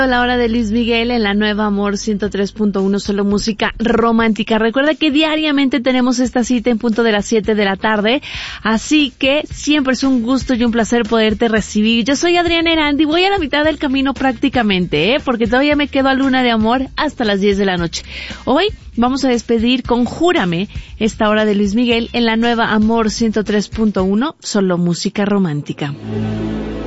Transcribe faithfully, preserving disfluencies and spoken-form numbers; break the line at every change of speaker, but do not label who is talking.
La hora de Luis Miguel en la nueva Amor ciento tres punto uno, solo música romántica. Recuerda que diariamente tenemos esta cita en punto de las siete de la tarde, así que siempre es un gusto y un placer poderte recibir. Yo soy Adriana Erandi, voy a la mitad del camino prácticamente, ¿eh? porque todavía me quedo a Luna de Amor hasta las diez de la noche. Hoy vamos a despedir con Júrame esta hora de Luis Miguel en la nueva Amor ciento tres punto uno, solo música romántica.